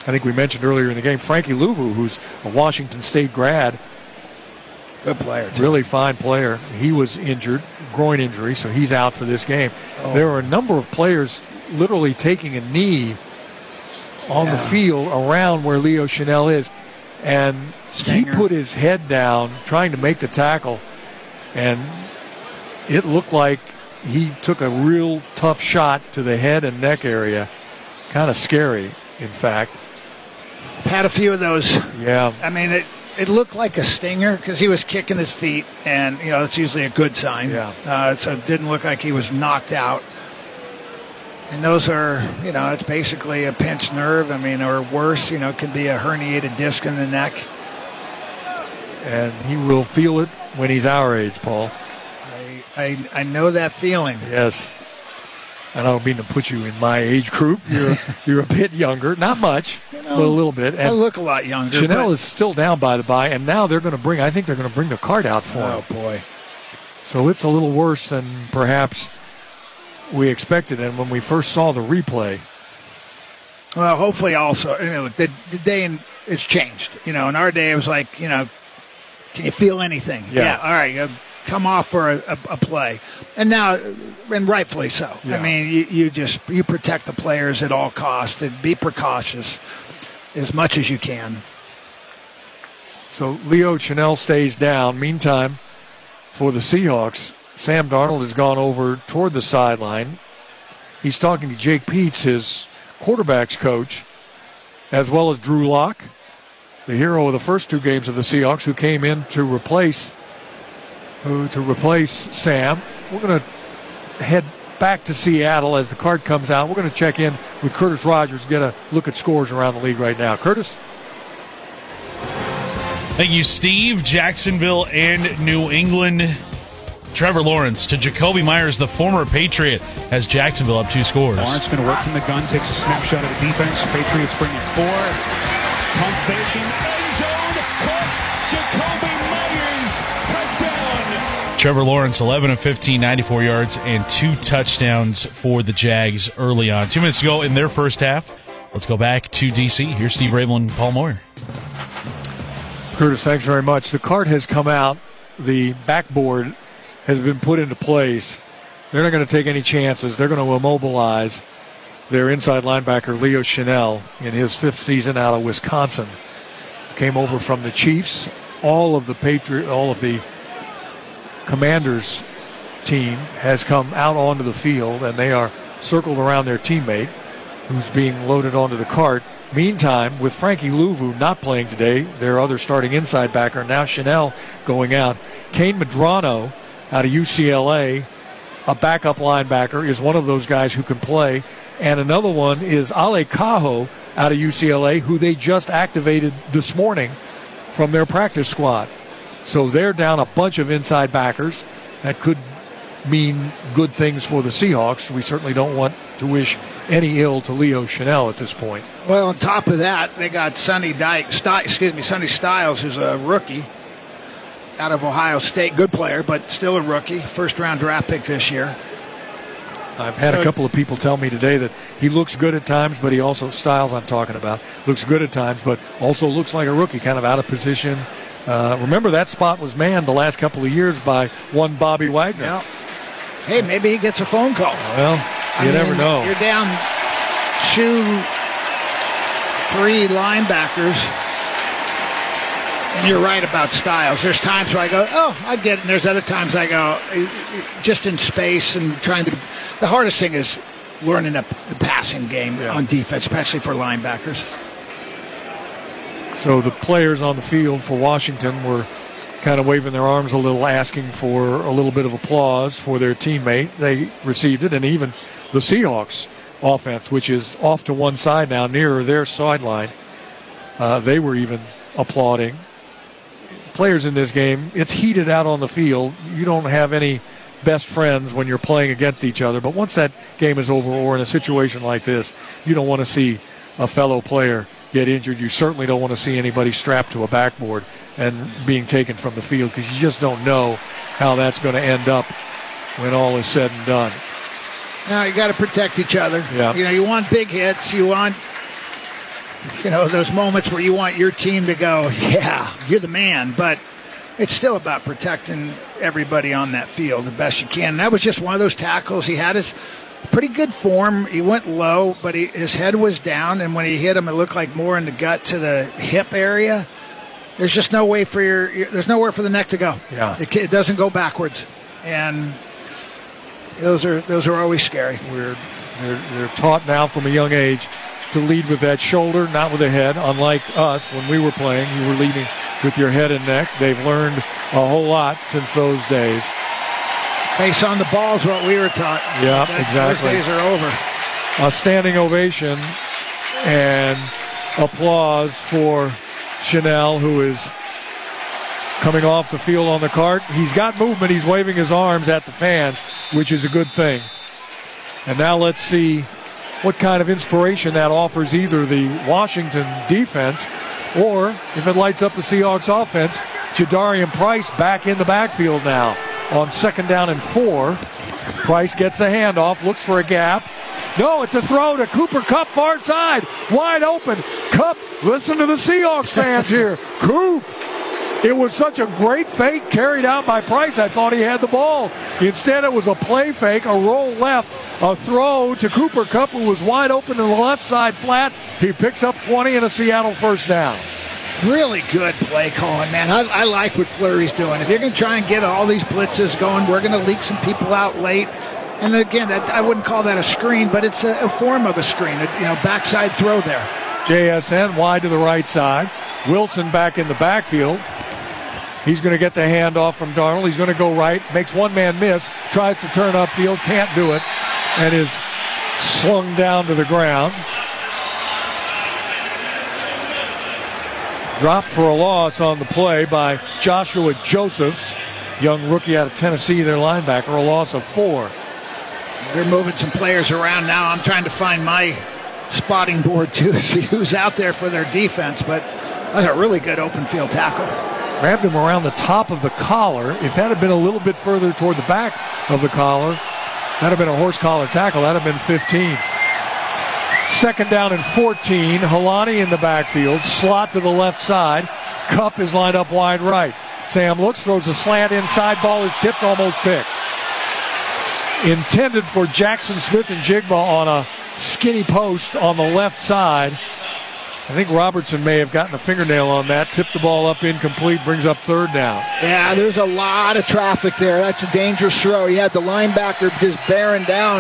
I think we mentioned earlier in the game, Frankie Louvu, who's a Washington State grad. Good player, too. Really fine player. He was injured, groin injury, so he's out for this game. Oh. There are a number of players literally taking a knee on the field around where Leo Chenal is. And Stinger. He put his head down trying to make the tackle, and it looked like he took a real tough shot to the head and neck area. Kind of scary, in fact. Had a few of those. Yeah. I mean, it looked like a stinger because he was kicking his feet, and, it's usually a good sign. Yeah. So it didn't look like he was knocked out. And those are, it's basically a pinched nerve. I mean, or worse, it could be a herniated disc in the neck. And he will feel it when he's our age, Paul. I know that feeling. Yes. I don't mean to put you in my age group. You're a bit younger. Not much, but a little bit. And I look a lot younger. Chenal is still down by the by, and now they're going to bring the cart out for him. Oh, boy. So it's a little worse than perhaps we expected, and when we first saw the replay. Well, hopefully also, the day it's changed. In our day it was like, can you feel anything? Yeah. All right, come off for a play. And now, and rightfully so. Yeah. I mean, you protect the players at all costs and be precautious as much as you can. So Leo Chenal stays down. Meantime, for the Seahawks, Sam Darnold has gone over toward the sideline. He's talking to Jake Peetz, his quarterback's coach, as well as Drew Lock, the hero of the first two games of the Seahawks, who came in to replace Sam. We're going to head back to Seattle as the card comes out. We're going to check in with Curtis Rogers, get a look at scores around the league right now. Curtis? Thank you, Steve. Jacksonville and New England. Trevor Lawrence to Jacoby Myers, the former Patriot, has Jacksonville up 2 scores. Lawrence going to work from the gun, takes a snapshot of the defense. Patriots bring it 4. Pump faking, end zone, caught. Jacoby Myers, touchdown. Trevor Lawrence, 11 of 15, 94 yards, and 2 touchdowns for the Jags early on. 2 minutes to go in their first half. Let's go back to D.C. Here's Steve Rabel and Paul Moyer. Curtis, thanks very much. The card has come out. The backboard has been put into place. They're not going to take any chances. They're going to immobilize their inside linebacker, Leo Chenal, in his 5th season out of Wisconsin. Came over from the Chiefs. All of the Commanders team has come out onto the field, and they are circled around their teammate, who's being loaded onto the cart. Meantime, with Frankie Louvu not playing today, their other starting inside backer, now Chenal going out. Kane Medrano out of UCLA, a backup linebacker, is one of those guys who can play. And another one is Ale Cajo out of UCLA, who they just activated this morning from their practice squad. So they're down a bunch of inside backers. That could mean good things for the Seahawks. We certainly don't want to wish any ill to Leo Chenal at this point. Well, on top of that, they got Sonny Styles, who's a rookie out of Ohio State. Good player, but still a rookie. First-round draft pick this year. I've had a couple of people tell me today that he looks good at times, but he also, Styles I'm talking about, looks good at times, but also looks like a rookie, kind of out of position. Remember, that spot was manned the last couple of years by one Bobby Wagner. Yeah. Hey, maybe he gets a phone call. Well, you never know. You're down 2-3 linebackers. And you're right about Styles. There's times where I go, oh, I get it. And there's other times I go, just in space and trying to. The hardest thing is learning the passing game on defense, especially for linebackers. So the players on the field for Washington were kind of waving their arms a little, asking for a little bit of applause for their teammate. They received it, and even the Seahawks offense, which is off to one side now, nearer their sideline, they were even applauding. Players in this game, it's heated out on the field. You don't have any best friends when you're playing against each other, but once that game is over or in a situation like this, you don't want to see a fellow player get injured. You certainly don't want to see anybody strapped to a backboard and being taken from the field, because you just don't know how that's going to end up when all is said and done. Now you got to protect each other. Yeah. You want big hits. You want those moments where you want your team to go, yeah, you're the man, but it's still about protecting everybody on that field the best you can. And that was just one of those tackles. He had his pretty good form. He went low, but his head was down, and when he hit him, it looked like more in the gut to the hip area. There's just no way there's nowhere for the neck to go. Yeah. It doesn't go backwards, and those are always scary. They're taught now from a young age to lead with that shoulder, not with the head. Unlike us, when we were playing, you were leading with your head and neck. They've learned a whole lot since those days. Face on the ball is what we were taught. Yeah, exactly. Those days are over. A standing ovation and applause for Chanel, who is coming off the field on the cart. He's got movement. He's waving his arms at the fans, which is a good thing. And now let's see what kind of inspiration that offers either the Washington defense or, if it lights up the Seahawks offense, Jadarian Price back in the backfield now on 2nd down and 4. Price gets the handoff, looks for a gap. No, it's a throw to Cooper Kupp, far side, wide open. Kupp, listen to the Seahawks fans here. Coop. It was such a great fake carried out by Price. I thought he had the ball. Instead, it was a play fake, a roll left, a throw to Cooper Kupp, who was wide open to the left side flat. He picks up 20 and a Seattle first down. Really good play calling, man. I like what Fleury's doing. If you're going to try and get all these blitzes going, we're going to leak some people out late. And again, I wouldn't call that a screen, but it's a form of a screen, backside throw there. JSN wide to the right side. Wilson back in the backfield. He's going to get the handoff from Darnold. He's going to go right, makes one man miss, tries to turn upfield, can't do it, and is slung down to the ground. Dropped for a loss on the play by Joshua Josephs, young rookie out of Tennessee, their linebacker, a loss of 4. They're moving some players around now. I'm trying to find my spotting board, too, see who's out there for their defense, but that's a really good open field tackle. Grabbed him around the top of the collar. If that had been a little bit further toward the back of the collar, that would have been a horse collar tackle. That would have been 15. 2nd down and 14. Helani in the backfield. Slot to the left side. Kupp is lined up wide right. Sam looks, throws a slant inside. Ball is tipped, almost picked. Intended for Jackson Smith and Jigba on a skinny post on the left side. I think Robertson may have gotten a fingernail on that. Tipped the ball up incomplete, brings up 3rd down. Yeah, there's a lot of traffic there. That's a dangerous throw. You had the linebacker just bearing down.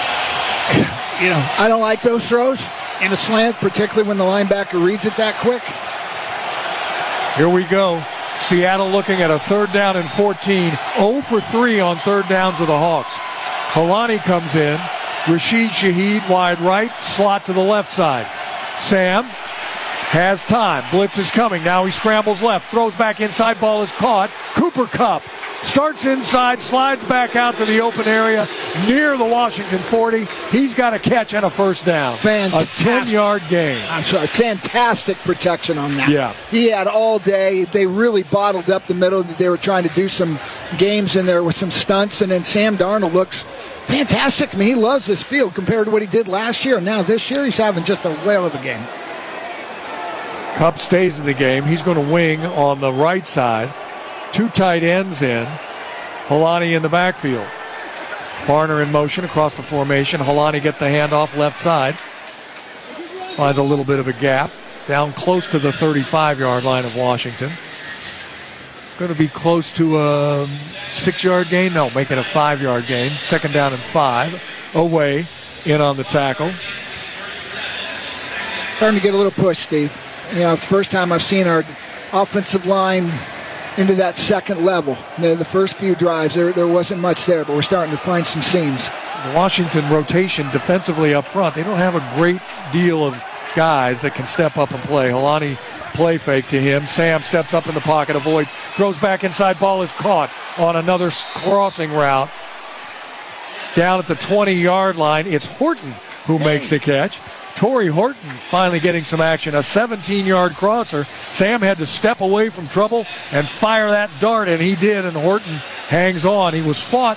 I don't like those throws in a slant, particularly when the linebacker reads it that quick. Here we go. Seattle looking at a 3rd down and 14. 0 for 3 on 3rd downs of the Hawks. Helani comes in. Rashid Shaheed wide right, slot to the left side. Sam has time. Blitz is coming. Now he scrambles left. Throws back inside. Ball is caught. Cooper Kupp starts inside. Slides back out to the open area near the Washington 40. He's got a catch and a first down. Fantastic. A 10-yard gain. I'm sorry. Fantastic protection on that. Yeah. He had all day. They really bottled up the middle. They were trying to do some games in there with some stunts. And then Sam Darnold looks fantastic. I mean, he loves this field compared to what he did last year. And now this year, he's having just a whale of a game. Kupp stays in the game. He's going to wing on the right side. 2 tight ends in. Helani in the backfield. Barner in motion across the formation. Helani gets the handoff left side. Finds a little bit of a gap. Down close to the 35-yard line of Washington. Going to be close to a 6-yard gain. No, making a 5-yard gain. 2nd down and 5. Away in on the tackle. Starting to get a little push, Steve. The first time I've seen our offensive line into that second level. The first few drives, there wasn't much there, but we're starting to find some seams. The Washington rotation defensively up front, they don't have a great deal of guys that can step up and play. Helani play fake to him. Sam steps up in the pocket, avoids, throws back inside, ball is caught on another crossing route. Down at the 20-yard line, it's Horton who makes the catch. Torrey Horton finally getting some action. A 17-yard crosser. Sam had to step away from trouble and fire that dart, and he did, and Horton hangs on. He was fought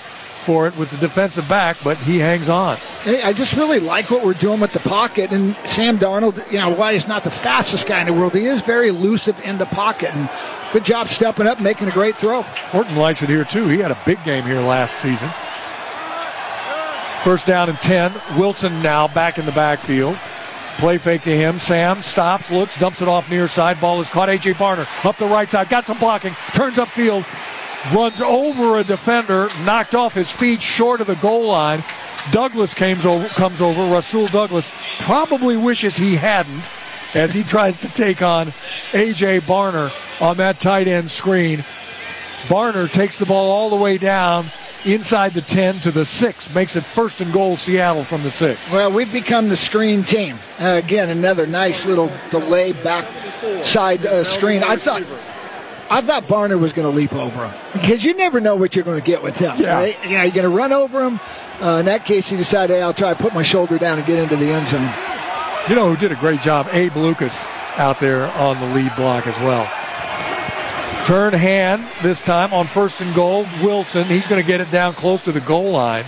for it with the defensive back, but he hangs on. Hey, I just really like what we're doing with the pocket. And Sam Darnold, while he's not the fastest guy in the world, he is very elusive in the pocket. And good job stepping up and making a great throw. Horton likes it here, too. He had a big game here last season. First down and 10. Wilson now back in the backfield. Play fake to him. Sam stops, looks, dumps it off near side. Ball is caught. A.J. Barner up the right side. Got some blocking. Turns upfield. Runs over a defender. Knocked off his feet short of the goal line. Douglas comes over. Rasul Douglas probably wishes he hadn't as he tries to take on A.J. Barner on that tight end screen. Barner takes the ball all the way down inside the 10 to the 6. Makes it 1st and goal, Seattle from the 6. Well, we've become the screen team. Again, another nice little delay backside screen. I thought Barner was going to leap over him because you never know what you're going to get with him. Yeah. Right? You're going to run over him. In that case, he decided, hey, I'll try to put my shoulder down and get into the end zone. You know who did a great job? Abe Lucas out there on the lead block as well. Turn hand this time on 1st and goal. Wilson, he's going to get it down close to the goal line.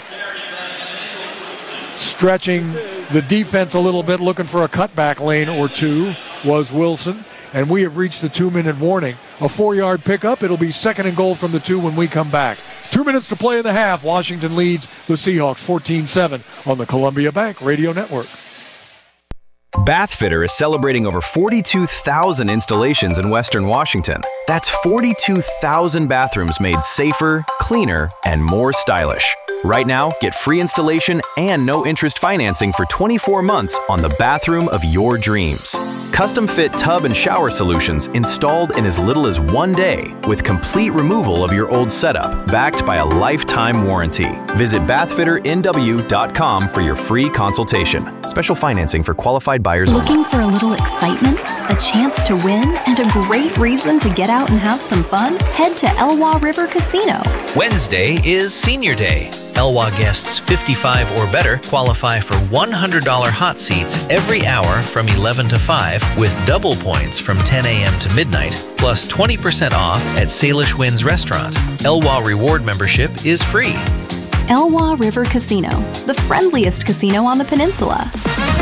Stretching the defense a little bit, looking for a cutback lane or two was Wilson. And we have reached the 2-minute warning. A 4-yard pickup. It'll be 2nd and goal from the 2 when we come back. 2 minutes to play in the half. Washington leads the Seahawks 14-7 on the Columbia Bank Radio Network. Bathfitter is celebrating over 42,000 installations in Western Washington. That's 42,000 bathrooms made safer, cleaner, and more stylish. Right now, get free installation and no-interest financing for 24 months on the bathroom of your dreams. Custom-fit tub and shower solutions installed in as little as 1 day with complete removal of your old setup, backed by a lifetime warranty. Visit bathfitternw.com for your free consultation. Special financing for qualified buyers. Looking for a little excitement, a chance to win, and a great reason to get out and have some fun? Head to Elwha River Casino. Wednesday is Senior Day. Elwha guests 55 or better qualify for $100 hot seats every hour from 11 to 5 with double points from 10 a.m. to midnight, plus 20% off at Salish Winds Restaurant. Elwha Reward membership is free. Elwha River Casino, the friendliest casino on the peninsula.